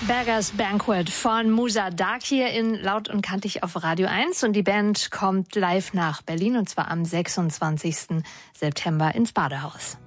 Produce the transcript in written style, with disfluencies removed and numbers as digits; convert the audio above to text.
Beggars Banquet von Musa Dark hier in Laut und Kantig auf Radio 1. Und die Band kommt live nach Berlin, und zwar am 26. September ins Badehaus.